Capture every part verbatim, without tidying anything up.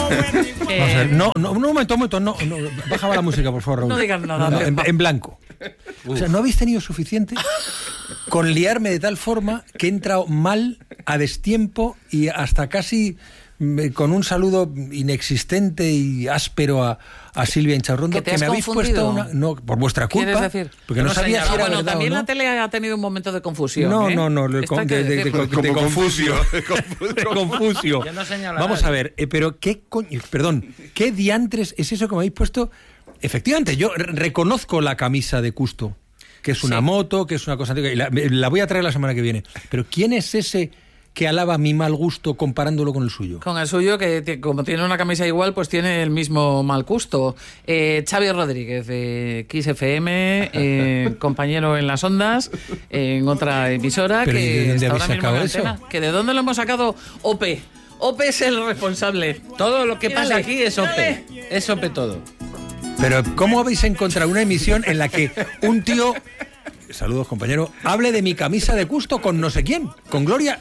Eh, Vamos a ver, no, no, un momento, un momento, no, no, bajaba la música, por favor, Raúl. No digan nada. No, en, en blanco. Uf. O sea, ¿no habéis tenido suficiente con liarme de tal forma que he entrado mal, a destiempo y hasta casi con un saludo inexistente y áspero a, a Silvia Incharrondo, que, que me habéis puesto una... No, por vuestra culpa. ¿Quieres decir? Porque no, no sabía si era bueno, verdad también o no. la tele ha tenido un momento de confusión. No, ¿eh? no, no, de, de, de, de, de, de confusio. De confusio. Vamos a ver, eh, pero qué coño, perdón, ¿qué diantres es eso que me habéis puesto? Efectivamente, yo reconozco la camisa de Custo, que es una sí. moto, que es una cosa antigua, y la, la voy a traer la semana que viene. Pero ¿quién es ese que alaba mi mal gusto comparándolo con el suyo? Con el suyo, que como tiene una camisa igual, pues tiene el mismo mal gusto. Eh, Xavi Rodríguez, de Kiss F M, eh, compañero en las ondas, eh, en otra emisora. ¿Pero que de dónde está habéis ahora sacado eso? Antena, que ¿de dónde lo hemos sacado? O P. O P es el responsable. Todo lo que Mírale, pasa aquí es O P. mírale. Es O P todo. Pero ¿cómo habéis encontrado una emisión en la que un tío, saludos compañero, hable de mi camisa de Custo con no sé quién? Con Gloria...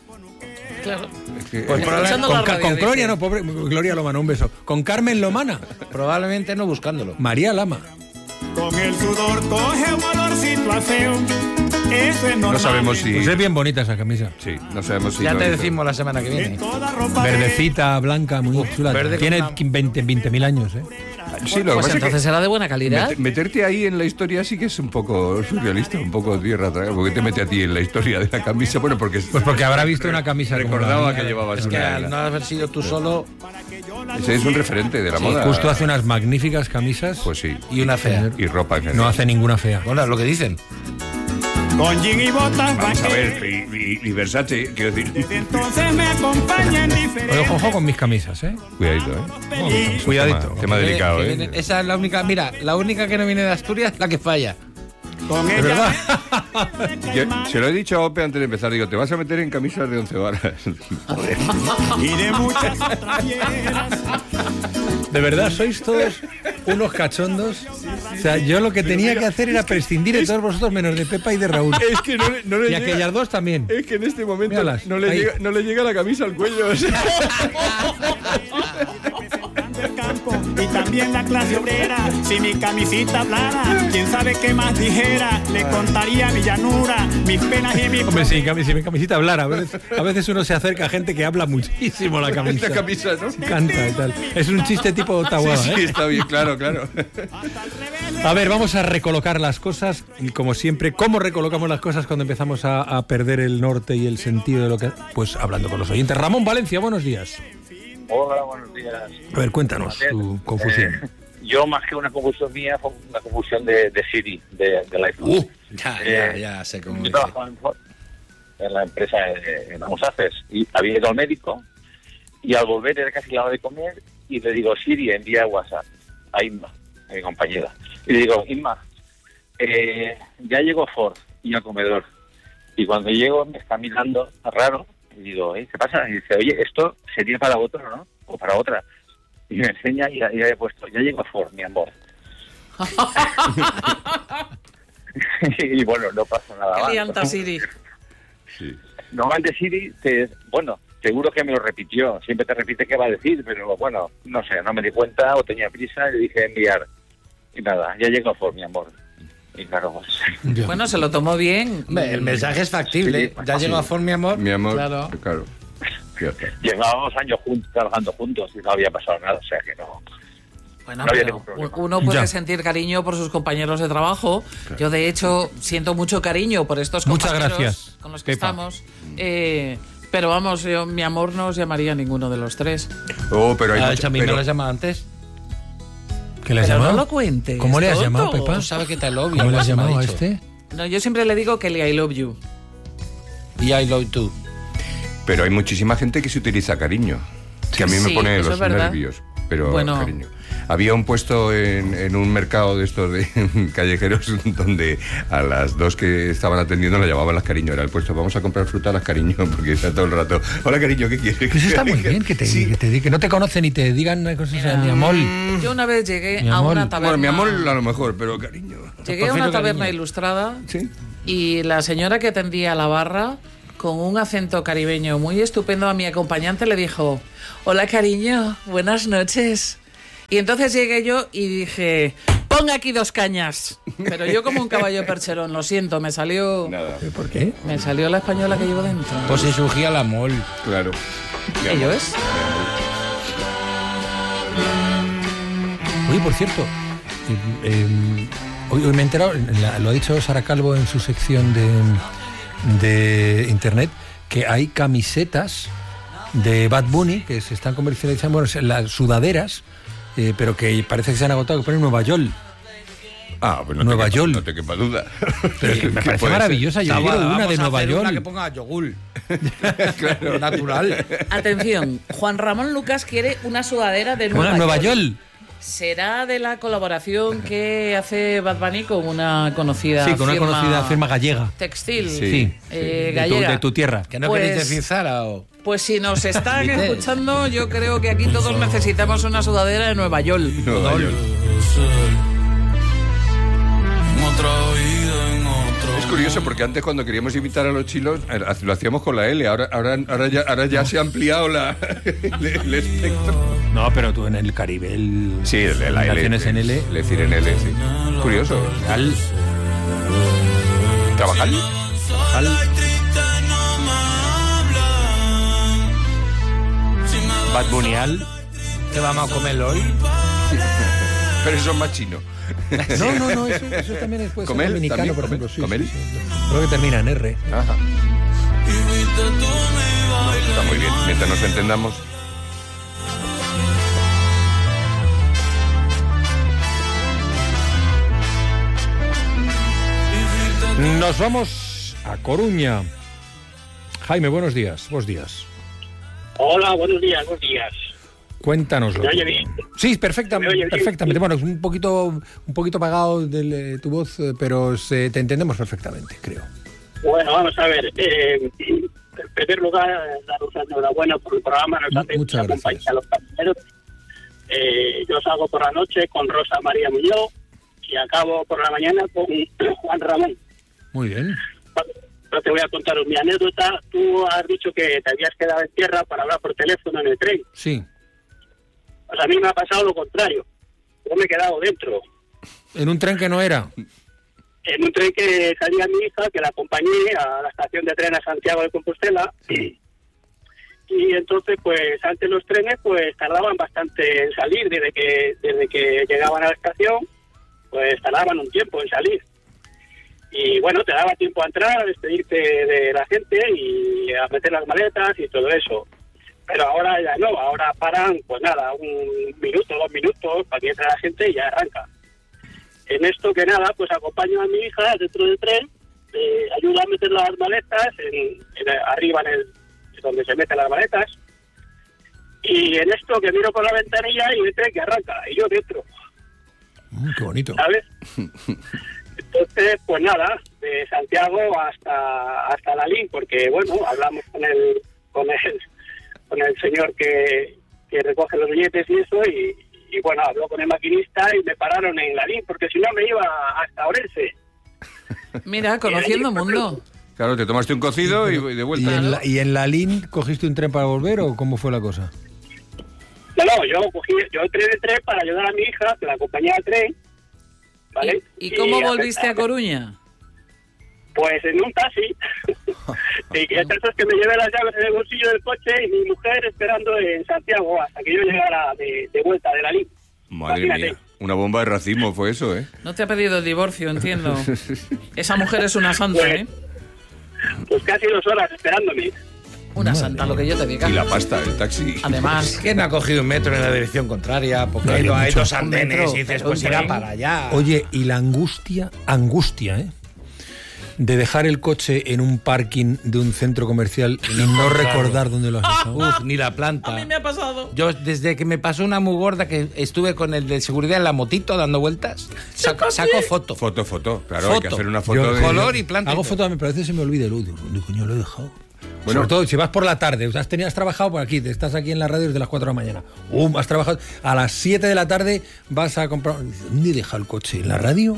Claro. Pues con, con, radio, con Gloria, no, pobre Gloria Lomana, un beso. Con Carmen Lomana. Probablemente no buscándolo. María Lama. Con el sudor coge un olorcito a feo. Eso es normal. No sabemos si... Pues es bien bonita esa camisa. Sí, no sabemos si... Ya no te hizo. decimos la semana que viene. Verdecita, blanca, muy Uf, chula. Verde Tiene una... veinte mil años, ¿eh? Sí, lo pues que entonces es que será de buena calidad. Met, meterte ahí en la historia sí que es un poco surrealista, un poco tierra atrás. ¿Por qué te mete a ti en la historia de la camisa? Bueno, porque... Pues porque habrá visto una camisa. Recordaba que llevabas es una... que al no haber sido tú solo... Ese es un referente de la sí, moda. Justo hace unas magníficas camisas. Pues sí. Y una fea. Y ropa en general. No hace ninguna fea. Bueno, es lo que dicen. Con jean y botas. Vamos a ver, y, y, y Versace, quiero decir... Desde entonces me acompañan diferentes... Ojo, ojo con mis camisas, ¿eh? Cuidadito, ¿eh? Oh, cuidadito. Tema, tema delicado, que ¿eh? Viene, esa es la única... Mira, la única que no viene de Asturias es la que falla. Con ¿De ella verdad? Yo, se lo he dicho a Ope antes de empezar, digo, te vas a meter en camisas de once varas. Joder. y de muchas otras fieras. De verdad, sois todos unos cachondos. O sea, yo lo que tenía que hacer era prescindir de todos vosotros menos de Pepa y de Raúl. Es que no, le- no le Y llega... aquellas dos también. Es que en este momento Míralas, no le, ahí. llega, no le llega la camisa al cuello. O sea. Representando el campo y también la clase obrera. Si mi camisita hablara, quién sabe qué más dijera. Le contaría mi llanura, mis penas y mis... Hombre, si, si mi camisita hablara, a veces, a veces uno se acerca a gente que habla muchísimo la camisa. Esta camisa, ¿no? Canta y tal. Es un chiste tipo Ottawa, Sí, sí, ¿eh? está bien, claro, claro. A ver, vamos a recolocar las cosas y como siempre, ¿cómo recolocamos las cosas cuando empezamos a, a perder el norte y el sentido de lo que... Pues hablando con los oyentes. Ramón Valencia, buenos días. Hola, buenos días. A ver, cuéntanos tu confusión. Eh, yo, más que una confusión mía, fue una confusión de, de Siri, de, del iPhone. Uh, ya, Eh, ya, ya sé cómo Yo dice. trabajaba en, Ford, en la empresa de Namusaces y había ido al médico y al volver era casi la hora de comer y le digo, Siri, envía WhatsApp a Inma, a mi compañera. Y le digo, Inma, eh, ya llegó Ford y al comedor. Y cuando llego me está mirando raro y digo, ¿eh, qué pasa? Y dice, oye, esto sería para otro, ¿no? O para otra. Y me enseña y, y he puesto, ya llegó Ford, mi amor. Y bueno, no pasa nada Qué más. lianta, Siri. Sí. Normalmente Siri, te, bueno, seguro que me lo repitió. Siempre te repite qué va a decir, pero bueno, no sé, no me di cuenta o tenía prisa y le dije enviar. Y nada, ya llegó Ford, mi amor. Y claro, pues... Ya. Bueno, se lo tomó bien. Hombre, el mensaje es factible. Sí, ya sí. llegó a Ford, mi amor. Mi amor, Claro. claro. Fíjate. Llevábamos años juntos, trabajando juntos y no había pasado nada, o sea que no... Bueno, No había pero ningún problema. uno puede Ya. sentir cariño por sus compañeros de trabajo. Yo, de hecho, siento mucho cariño por estos Muchas compañeros gracias, con los que Pepa. estamos. Eh, pero vamos, yo, mi amor no os llamaría ninguno de los tres. Oh, pero hay Ah, mucha- a mí me pero- lo has llamado antes. ¿Qué le has Pero llamado? no lo cuentes. ¿Cómo le has tonto. llamado, Pepa? Tú sabes que te lo obvio. ¿Cómo le has algo así me ha llamado a dicho. este? No, yo siempre le digo que le I love you. Y I love you. Pero hay muchísima gente que se utiliza cariño. Que a mí me Sí, pone eso los es verdad. nervios. Pero Bueno. cariño. Había un puesto en, en un mercado de estos de callejeros donde a las dos que estaban atendiendo la llamaban las cariño. Era el puesto, vamos a comprar fruta a las cariño, porque está todo el rato. Hola cariño, ¿qué quieres? Que eso está muy bien, que te, Sí. que te di- que no te conocen y te digan cosas Mira, a mi amor. Yo una vez llegué Mi a amor. una taberna. Bueno, mi amor a lo mejor, pero cariño. Llegué a una Prefiero taberna cariño. ilustrada Sí. y la señora que atendía la barra con un acento caribeño muy estupendo, a mi acompañante le dijo: hola, cariño, buenas noches. Y entonces llegué yo y dije: ponga aquí dos cañas. Pero yo como un caballo percherón, lo siento, me salió... Nada. ¿Por qué? Me salió la española que llevo dentro. Pues si surgía la mol. Claro. ¿Ello es? Oye, por cierto, eh, eh, hoy, hoy me he enterado, la, lo ha dicho Sara Calvo en su sección de, de internet, que hay camisetas de Bad Bunny que se están comercializando, bueno, las sudaderas, eh, pero que parece que se han agotado, que ponen Nueva York. Ah, pues no Nueva te, York. No te quepa duda. Pero es que me parece maravillosa. Yo quiero una de Nueva York. Una que ponga yogur. Claro. Natural. Atención, Juan Ramón Lucas quiere una sudadera de Nueva, Una Nueva York. York. ¿Será de la colaboración que hace Bad Bunny con una conocida Sí, con una firma conocida firma gallega. textil Sí. Sí, eh, de, tu, gallega? de tu tierra. ¿Que no Pues- queréis decir Zara o...? Pues si nos están Vitel. escuchando, yo creo que aquí todos necesitamos una sudadera de Nueva York. Nueva York. Es curioso porque antes cuando queríamos invitar a los chilos eh, lo hacíamos con la L, ahora, ahora, ahora, ya, ahora ya se ha ampliado la, el, el espectro. No, pero tú en el Caribe, el, Sí, el de la L. Naciones en L. Es decir, en L, sí. Curioso. Al, ¿Trabajar? al, Bad Bunny al. ¿Qué vamos a comer hoy? Pero eso es más chino. No, no, no, eso, eso también es, puede ser ¿Comel? dominicano, ¿También? por ejemplo. Sí, ¿Comel? sí, sí. Creo que termina en R. Ajá. Está muy bien, mientras nos entendamos. Nos vamos a Coruña. Jaime, buenos días. Buenos días. Hola, buenos días, buenos días. Cuéntanoslo. ¿Me oye bien? Sí, perfectamente, ¿Me oye bien? perfectamente. Bueno, es un poquito, un poquito apagado de tu voz, eh, pero se, te entendemos perfectamente, creo. Bueno, vamos a ver. Eh, en primer lugar, daros enhorabuena por el programa. Nos hace Muchas mucha gracias. compañía a los compañeros. Eh, yo salgo por la noche con Rosa María Muñoz y acabo por la mañana con Juan Ramón. Muy bien. No te voy a contar mi anécdota. Tú has dicho que te habías quedado en tierra para hablar por teléfono en el tren. Sí. Pues a mí me ha pasado lo contrario. Yo me he quedado dentro. En un tren que no era. En un tren que salía mi hija, que la acompañé a la estación de tren a Santiago de Compostela. Y entonces, pues, antes los trenes, pues, tardaban bastante en salir. Desde que desde que llegaban a la estación, pues, tardaban un tiempo en salir. Y, bueno, te daba tiempo a entrar, a despedirte de la gente y a meter las maletas y todo eso. Pero ahora ya no, ahora paran, pues nada, un minuto, dos minutos para que entre la gente y ya arranca. En esto que nada, pues acompaño a mi hija dentro del tren, eh, ayuda a meter las maletas en, en, arriba en el donde se meten las maletas, y en esto que miro por la ventanilla y el tren que arranca, y yo dentro. Mm, qué bonito. ¿Sabes? Entonces, pues nada, de Santiago hasta hasta Lalín, porque bueno, hablamos con el con el con el señor que, que recoge los billetes y eso, y, y bueno, habló con el maquinista y me pararon en Lalín, porque si no me iba hasta Orense. Mira, conociendo mundo. Claro, te tomaste un cocido y, y de ¿Y vuelta. en, la, ¿Y en la L I N cogiste un tren para volver o cómo fue la cosa? No, no, yo cogí, yo entré de tren para ayudar a mi hija, que la acompañé al tren, ¿vale? ¿Y, y cómo Y volviste a a- Coruña? Pues en un taxi. Y que el caso es que me llevé las llaves en el bolsillo del coche y mi mujer esperando en Santiago hasta que yo llegara de, de vuelta de la L I. Madre Imagínate. mía, una bomba de racismo fue eso, ¿eh? No te ha pedido el divorcio, entiendo. Esa mujer es una santa, ¿eh? Pues casi dos horas esperándome. Una santa, lo que yo te diga. Y la pasta, el taxi. Además, ¿Quién no ha cogido un metro en la dirección contraria? Porque No, hay, hay do- hay mucho. dos Un andenes metro, y dices, pero pues un irá tren. para allá. Oye, y la angustia, angustia, ¿eh? De dejar el coche en un parking de un centro comercial y no recordar dónde lo has dejado. Uf, ni la a planta. mí me ha pasado. Yo, desde que me pasó una muy gorda que estuve con el de seguridad en la motito dando vueltas, saco, saco foto. Foto, foto. Claro, hay que Foto. hacer una foto Yo- de... Color y planta. y Hago todo. fotos, pero a veces se me olvida el odio. ¿Dónde coño lo he dejado? Bueno. Sobre todo si vas por la tarde, has, tenido, has trabajado por aquí, te estás aquí en la radio desde las cuatro de la mañana. Um, has trabajado a las siete de la tarde, vas a comprar. ¿Dónde he dejado el coche? ¿En la radio?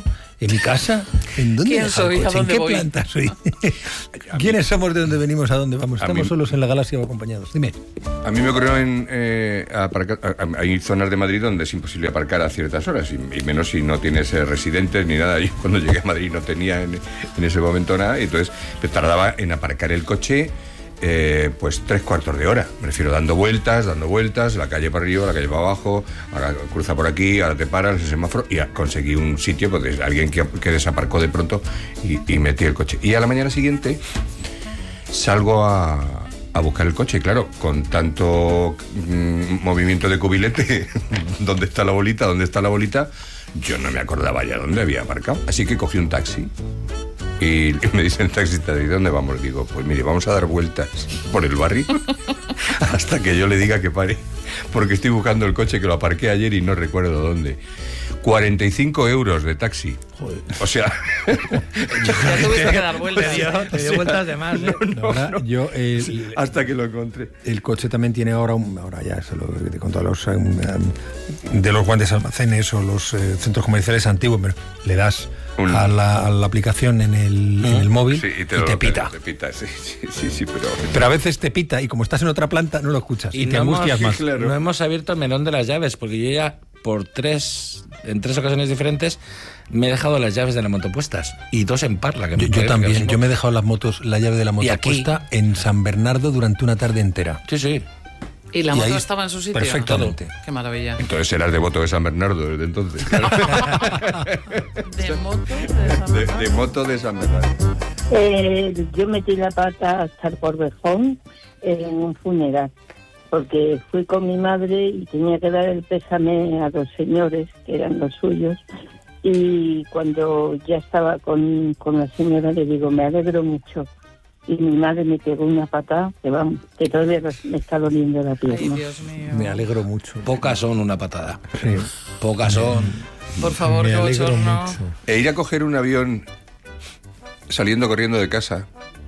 ¿En mi casa? ¿En dónde? ¿Quién soy? ¿A dónde ¿En qué voy? planta soy? ¿Quiénes somos? ¿De dónde venimos? ¿A dónde vamos? A Estamos mí- solos en la galaxia o acompañados. Dime. A mí me ocurrió en eh, aparcar, a- a- hay zonas de Madrid donde es imposible aparcar a ciertas horas, y, y menos si no tienes eh, residentes ni nada. Yo cuando llegué a Madrid no tenía en, en ese momento nada, y entonces me tardaba en aparcar el coche eh, pues tres cuartos de hora. Me refiero dando vueltas, dando vueltas, la calle para arriba, la calle para abajo, ahora cruza por aquí, ahora te paras, el semáforo, y a- conseguí un sitio, pues de alguien que, que desaparcó de pronto y, y metí el coche. Y a la mañana siguiente salgo a, a buscar el coche, y claro, con tanto mm, movimiento de cubilete, ¿dónde está la bolita? ¿Dónde está la bolita? Yo no me acordaba ya dónde había aparcado. Así que cogí un taxi y me dice el taxista, ¿de dónde vamos? Digo, pues mire, vamos a dar vueltas por el barrio hasta que yo le diga que pare, porque estoy buscando el coche que lo aparqué ayer y no recuerdo dónde. cuarenta y cinco euros de taxi. Joder. O sea... Ya tuviste que dar vueltas. Te dio, te dio vueltas de más, ¿eh? No, Ahora, no. yo, el, Hasta que lo encontré. el coche también tiene ahora, un, ahora ya se lo de con todos los um, um, de los grandes almacenes o los eh, centros comerciales antiguos, pero le das Un- a, la, a la aplicación en el, en el móvil Sí, y te, lo- pita. Te pita, sí, sí, sí, sí, pero... Pero a veces te pita y como estás en otra planta no lo escuchas y, te no angustias hemos, más. claro. No hemos abierto el melón de las llaves, porque yo ya por tres, en tres ocasiones diferentes, me he dejado las llaves de la moto puestas. Y dos en Parla. Que Yo, me yo parece que también, es- yo me he dejado las motos, la llave de la moto aquí? puesta en San Bernardo durante una tarde entera. Sí, sí. ¿Y la Y moto ahí- estaba en su sitio? Perfectamente. Qué maravilla. Entonces eras devoto de San Bernardo desde entonces. Claro. ¿De moto? ¿De San De, Bernardo? de moto de San Bernardo. Eh, yo metí la pata hasta el Corbejón en un funeral, porque fui con mi madre y tenía que dar el pésame a los señores, que eran los suyos, y cuando ya estaba con, con la señora le digo, me alegro mucho. Y mi madre me pegó una patada que, vamos, que todavía me está doliendo la Ay, pierna. Dios mío. Me alegro mucho. Pocas son una patada. Sí. Pocas son. Por favor, Me qué alegro bochorno. mucho. E ir a coger un avión saliendo corriendo de casa,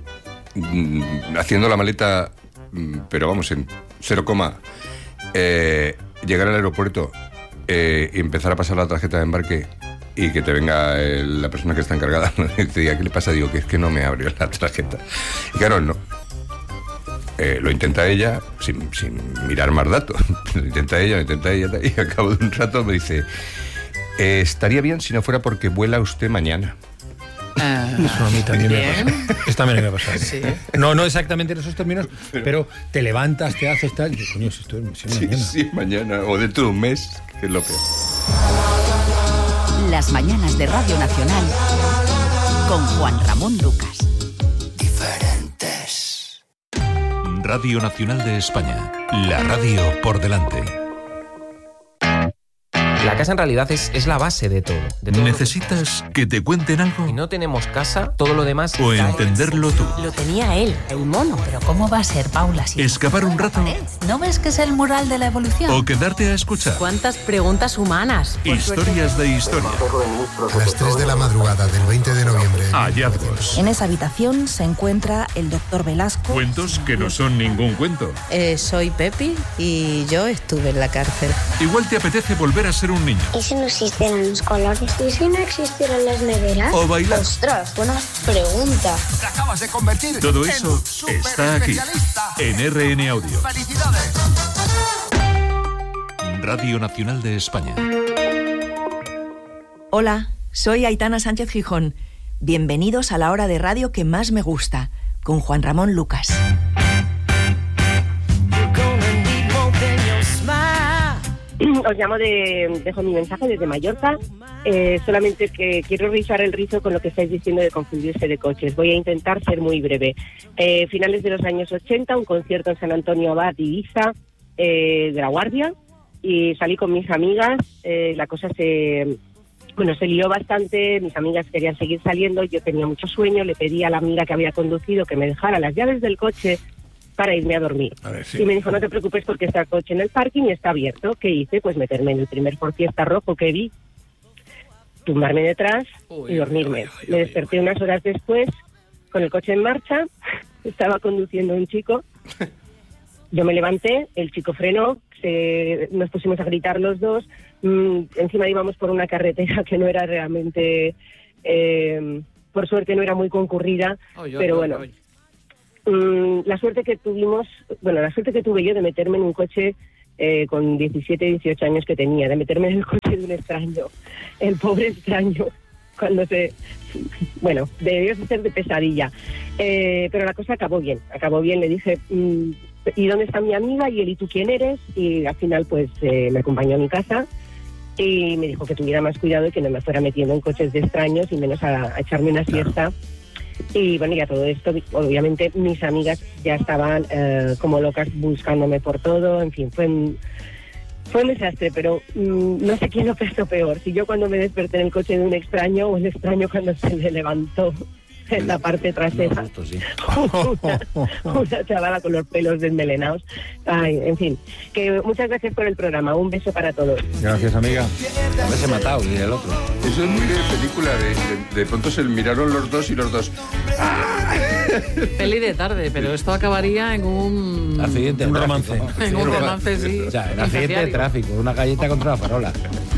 mm, haciendo la maleta, mm, pero vamos, en cero coma, eh, llegar al aeropuerto eh, y empezar a pasar la tarjeta de embarque y que te venga el- la persona que está encargada y te diga, ¿qué le pasa? Digo, que es que no me abrió la tarjeta. Y claro, no. Eh, lo intenta ella sin, sin mirar más datos. Lo intenta ella, lo intenta ella, y al cabo de un rato me dice, eh, estaría bien si no fuera porque vuela usted mañana. Ah, Eso a mí también me bien. pasa. Eso también me pasa. Sí. No, no exactamente en esos términos, pero te levantas, te haces tal. Y digo, coño, si esto es si es Sí, mañana. sí, mañana o dentro de un mes, que es lo peor. Las mañanas de Radio Nacional con Juan Ramón Lucas. Diferentes. Radio Nacional de España. La radio por delante. La casa en realidad es, es la base de todo. De todo. ¿Necesitas que te cuenten algo? Si no tenemos casa, todo lo demás... ¿O cae. entenderlo tú? Lo tenía él, el mono. Pero ¿cómo va a ser, Paula? Si ¿Escapar un rato? ¿No ves que es el mural de la evolución? ¿O quedarte a escuchar? ¿Cuántas preguntas humanas? Historias de historia. A las tres de la madrugada del veinte de noviembre. Hallazgos. En esa habitación se encuentra el doctor Velasco. Cuentos que no son ningún cuento. Eh, soy Pepi y yo estuve en la cárcel. Igual te apetece volver a ser un niño. ¿Y si no existieran los colores? ¿Y si no existieran las neveras? O bailar. Ostras, buena pregunta. Te acabas de convertir Todo en eso un super está aquí, especialista. en R N Audio. ¡Felicidades! Radio Nacional de España. Hola, soy Aitana Sánchez Gijón. Bienvenidos a la hora de radio que más me gusta, con Juan Ramón Lucas. Os llamo de, dejo mi mensaje desde Mallorca. Eh, solamente que quiero rizar el rizo con lo que estáis diciendo de confundirse de coches. Voy a intentar ser muy breve. Eh, finales de los años ochenta, un concierto en San Antonio Abad, Ibiza, eh, de La Guardia, y salí con mis amigas. Eh, la cosa se... Bueno, se lió bastante, mis amigas querían seguir saliendo, yo tenía mucho sueño, le pedí a la amiga que había conducido que me dejara las llaves del coche para irme a dormir. A ver, sí. Y me dijo, no te preocupes porque está el coche en el parking y está abierto. ¿Qué hice? Pues meterme en el primer Ford Fiesta rojo que vi, tumbarme detrás Uy, y dormirme. uy, uy, me uy, desperté unas horas después con el coche en marcha, estaba conduciendo un chico, yo me levanté, el chico frenó, se, nos pusimos a gritar los dos, mm, encima íbamos por una carretera que no era realmente Eh, por suerte no era muy concurrida, oy, oy, pero bueno, oy, oy. Mm, la suerte que tuvimos, bueno, la suerte que tuve yo de meterme en un coche eh, con diecisiete, dieciocho años que tenía, de meterme en el coche de un extraño, el pobre extraño, cuando se... Bueno, debió ser de pesadilla. Eh, pero la cosa acabó bien, acabó bien, le dije... Mm, ¿y dónde está mi amiga? Y él, ¿y tú quién eres? Y al final, pues, eh, me acompañó a mi casa y me dijo que tuviera más cuidado y que no me fuera metiendo en coches de extraños y menos a, a echarme una siesta. Y bueno, ya todo esto, obviamente, mis amigas ya estaban eh, como locas buscándome por todo. En fin, fue un, fue un desastre, pero mmm, no sé quién lo pensó peor. Si yo cuando me desperté en el coche de un extraño o el extraño cuando se le levantó en la parte trasera. No, justo, sí. una, una chavala con los pelos desmelenados. Ay, en fin, que muchas gracias por el programa. Un beso para todos. Gracias, amiga. A veces matado y el otro. Eso es muy de película. De, de, de pronto se miraron los dos y los dos. Peli de tarde, pero esto acabaría en un accidente, un romance. En un romance, sí. O sea, en accidente de tráfico, una galleta contra la farola.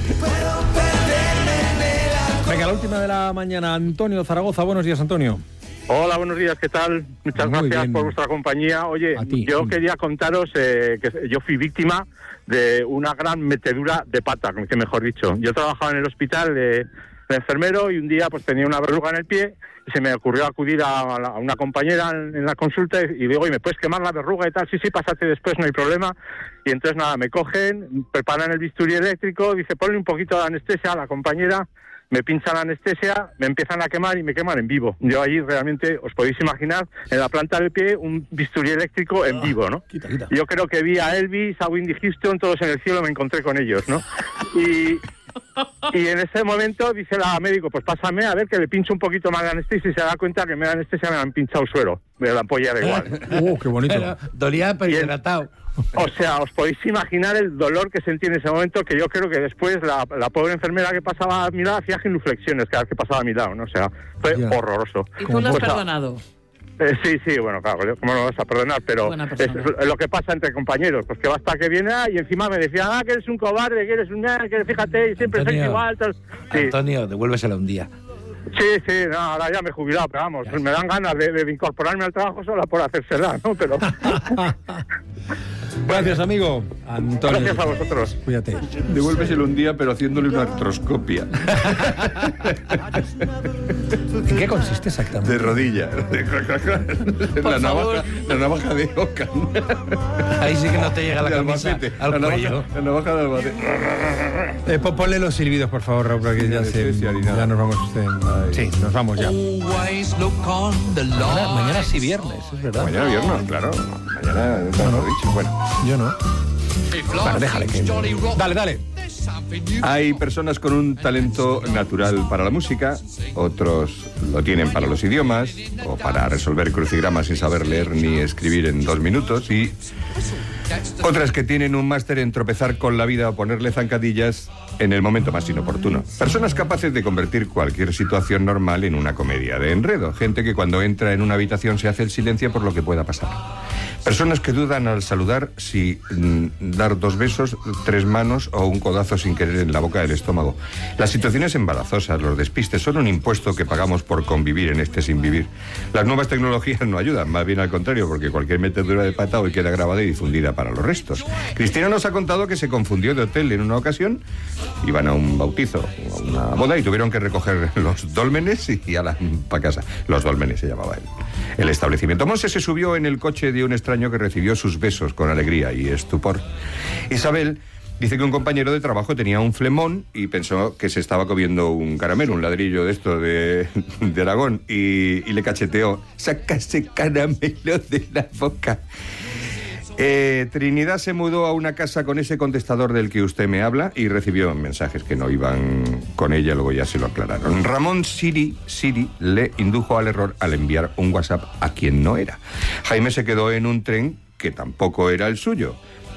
Venga, la última de la mañana, Antonio Zaragoza. Buenos días, Antonio. Hola, buenos días, ¿qué tal? Muchas Muy gracias bien. por vuestra compañía. Oye, yo quería contaros eh, que yo fui víctima de una gran metedura de pata, que mejor dicho. Yo trabajaba en el hospital de, de enfermero y un día pues tenía una verruga en el pie y se me ocurrió acudir a, a una compañera en, en la consulta y, y digo, oye, ¿me puedes quemar la verruga y tal? Sí, sí, pásate después, no hay problema. Y entonces nada, me cogen, preparan el bisturí eléctrico, dice, ponle un poquito de anestesia a la compañera. Me pinchan la anestesia, me empiezan a quemar y me queman en vivo. Yo allí realmente, os podéis imaginar, en la planta del pie, un bisturí eléctrico en vivo, ¿no? Quita, quita. Yo creo que vi a Elvis, a Whitney Houston, todos en el cielo, me encontré con ellos, ¿no? Y, y en ese momento dice la médico, pues pásame a ver que le pincho un poquito más de anestesia y se da cuenta que me da anestesia, me han pinchado suero. Me la ampolla da igual. ¡Uh, qué bonito! Pero, dolía pero hidratado. O sea, os podéis imaginar el dolor que sentí en ese momento, que yo creo que después la, la pobre enfermera que pasaba a mi lado hacía genuflexiones cada vez que pasaba a mi lado, ¿no? O sea, fue yeah. horroroso. ¿Y tú lo has pues, perdonado? Eh, sí, sí, bueno, claro, ¿cómo no lo vas a perdonar? Pero es lo que pasa entre compañeros, pues que basta que viene ah, y encima me decía, ah, que eres un cobarde, que eres un... que fíjate, y siempre sois igual. Tal. Sí. Antonio, devuélvesela un día. Sí, sí, no, ahora ya me he jubilado, pero vamos, me dan ganas de, de incorporarme al trabajo solo por hacérsela, ¿no? Pero... Gracias, amigo. Antonio. Gracias a vosotros. Cuídate. Devuélveselo un día, pero haciéndole una artroscopia. ¿En qué consiste exactamente? De rodilla. la, navaja, la navaja de Oca. Ahí sí que no te llega la camisa al la cuello. Navaja, la navaja de Albacete. Eh, ponle los silbidos, por favor, Raúl, porque ya, se, ya nos vamos. Usted. Sí, nos vamos ya. Mañana, mañana sí viernes, es verdad. Mañana viernes, claro. Mañana no, no, dicho. Bueno, yo no. Bueno, déjale que... Dale, dale. Hay personas con un talento natural para la música, otros lo tienen para los idiomas o para resolver crucigramas sin saber leer ni escribir en dos minutos y otras que tienen un máster en tropezar con la vida o ponerle zancadillas en el momento más inoportuno. Personas capaces de convertir cualquier situación normal en una comedia de enredo. Gente que cuando entra en una habitación se hace el silencio por lo que pueda pasar. Personas que dudan al saludar si mm, dar dos besos, tres manos o un codazo sin querer en la boca del estómago. Las situaciones embarazosas, los despistes, son un impuesto que pagamos por convivir en este sin vivir. Las nuevas tecnologías no ayudan, más bien al contrario, porque cualquier metedura de pata hoy queda grabada y difundida para los restos. Cristina nos ha contado que se confundió de hotel en una ocasión. Iban a un bautizo, a una boda, y tuvieron que recoger los dólmenes y a la para casa. Los dólmenes se llamaba él. El establecimiento. Monse se subió en el coche de un extraño que recibió sus besos con alegría y estupor. Isabel dice que un compañero de trabajo tenía un flemón y pensó que se estaba comiendo un caramelo, un ladrillo de esto de, de Aragón, y, y le cacheteó: saca ese caramelo de la boca. Eh, Trinidad se mudó a una casa con ese contestador del que usted me habla y recibió mensajes que no iban con ella, luego ya se lo aclararon. Ramón Siri, Siri le indujo al error al enviar un WhatsApp a quien no era. Jaime se quedó en un tren que tampoco era el suyo.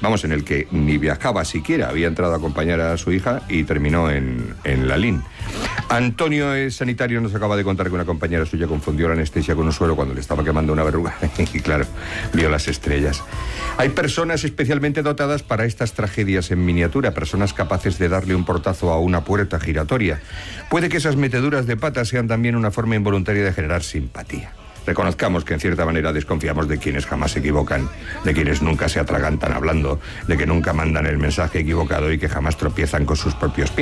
vamos, en el que ni viajaba siquiera, había entrado a acompañar a su hija y terminó en, en Lalín. Antonio es sanitario, nos acaba de contar que una compañera suya confundió la anestesia con un suero cuando le estaba quemando una verruga y claro, vio las estrellas. Hay personas especialmente dotadas para estas tragedias en miniatura, personas capaces de darle un portazo a una puerta giratoria. Puede que esas meteduras de pata sean también una forma involuntaria de generar simpatía. Reconozcamos que en cierta manera desconfiamos de quienes jamás se equivocan, de quienes nunca se atragantan hablando, de que nunca mandan el mensaje equivocado y que jamás tropiezan con sus propios pies.